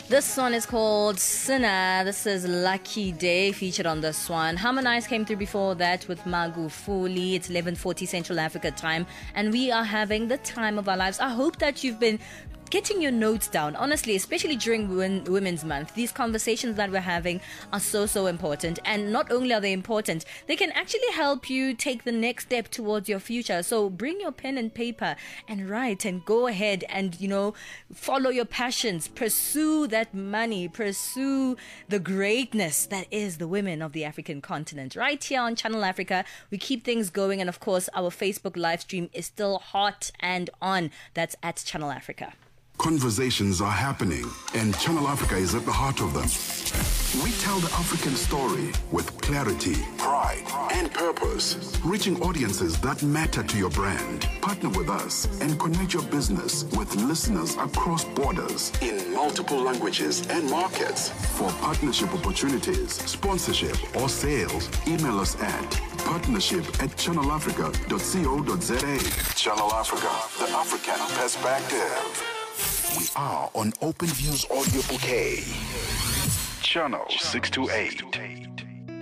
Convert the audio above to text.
This one is called Sinner. This is Lucky Day featured on this one. Harmonize came through before that with Magu Fuli. It's 11:40 Central Africa time, and we are having the time of our lives. I hope that you've been getting your notes down, honestly, especially during Women's Month. These conversations that we're having are so important, and not only are they important, they can actually help you take the next step towards your future. So bring your pen and paper and write and go ahead and, follow your passions, pursue that money, pursue the greatness that is the women of the African continent. Right here on Channel Africa, we keep things going, and of course our Facebook live stream is still hot and on. That's at Channel Africa. Conversations are happening, and Channel Africa is at the heart of them. We tell the African story with clarity, pride, and purpose, reaching audiences that matter to your brand. Partner with us and connect your business with listeners across borders in multiple languages and markets. For partnership opportunities, sponsorship, or sales, email us at partnership@channelafrica.co.za. Channel Africa, the African perspective. We are on Open Views Audio Bouquet. Channel 628.